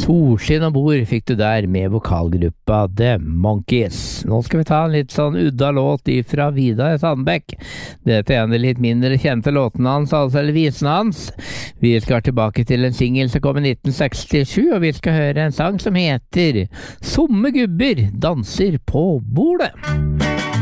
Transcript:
Solskinn og bord fikk du der med vokalgruppa The Monkees. Nå skal vi ta en litt sånn udda låt ifra Vidar Sandbekk. Dette er en av de litt mindre kjente låtene hans, altså eller visene hans. Vi skal tilbake til en single som kom i 1967, og vi skal høre en sang som heter Somme gubber danser på bordet.